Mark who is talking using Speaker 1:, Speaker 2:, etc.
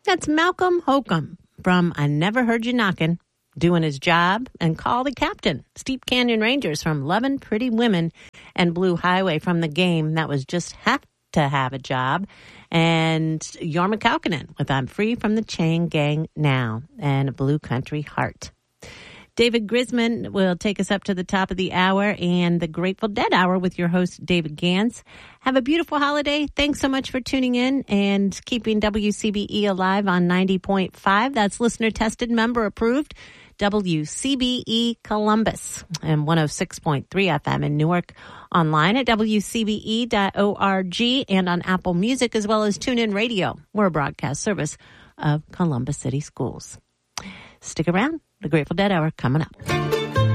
Speaker 1: That's Malcolm Holcomb from I Never Heard You Knockin', doing his job, and Call the Captain. Steep Canyon Rangers from Lovin' Pretty Women, and Blue Highway from the game that was Just Have to Have a Job. And Jorma Kaukonen with I'm Free from the Chain Gang Now, and Blue Country Heart. David Grisman will take us up to the top of the hour and the Grateful Dead Hour with your host, David Gans. Have a beautiful holiday. Thanks so much for tuning in and keeping WCBE alive on 90.5. That's listener tested, member approved. WCBE Columbus and 106.3 FM in Newark, online at WCBE.org and on Apple Music, as well as TuneIn Radio. We're a broadcast service of Columbus City Schools. Stick around. The Grateful Dead Hour coming up.